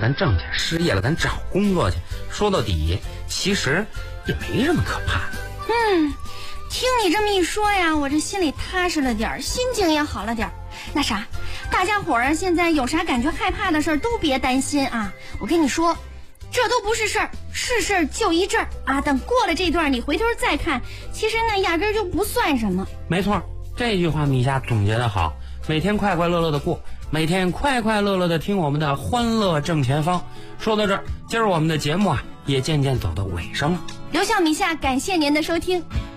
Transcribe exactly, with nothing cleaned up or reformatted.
咱挣钱，失业了咱找工作去。说到底，其实也没什么可怕的。 嗯，听你这么一说呀，我这心里踏实了点，心情也好了点。那啥，大家伙儿现在有啥感觉害怕的事儿都别担心啊！我跟你说，这都不是事儿，是事儿就一阵儿啊！等过了这段，你回头再看，其实那压根儿就不算什么。 没错，这句话米夏总结的好。每天快快乐乐的过，每天快快乐乐的听我们的欢乐正前方。说到这儿，今儿我们的节目啊也渐渐走到尾声了。 刘笑米夏，感谢您的收听。